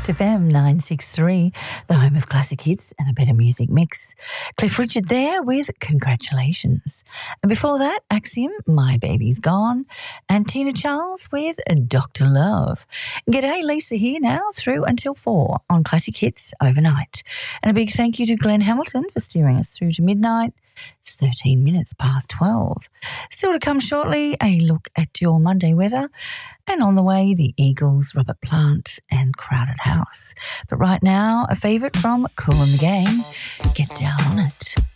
FM 963, the home of classic hits and a better music mix. Cliff Richard there with Congratulations. And before that, Axiom, My Baby's Gone, and Tina Charles with Dr. Love. G'day, Lisa here now through until 4 on Classic Hits Overnight. And a big thank you to Glenn Hamilton for steering us through to midnight. It's 13 minutes past 12. Still to come shortly, a look at your Monday weather. And on the way, the Eagles, Robert Plant and Crowded House. But right now, a favourite from Kool and the Gang, Get Down on It.